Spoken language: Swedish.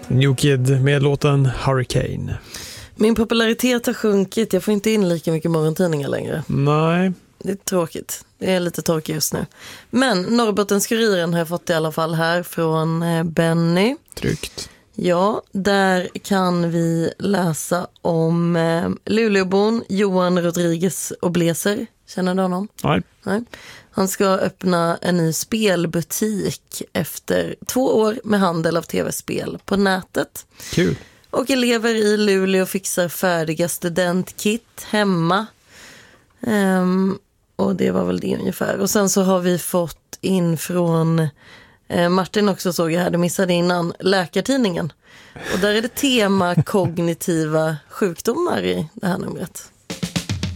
New Kid med låten Hurricane. Min popularitet har sjunkit. Jag får inte in lika mycket morgontidningar längre. Nej. Det är tråkigt. Det är lite torkigt just nu. Men Norrbottens-Kuriren har jag fått i alla fall här från Benny. Tryggt. Ja, där kan vi läsa om Luleåbon Johan Rodriguez Obleser. Känner du honom? Nej. Han ska öppna en ny spelbutik efter 2 år med handel av tv-spel på nätet. Kul. Och elever i Luleå fixar färdiga studentkit hemma. Och det var väl det ungefär. Och sen så har vi fått in från Martin också, såg jag här, det missade innan, Läkartidningen. Och där är det tema kognitiva sjukdomar i det här numret.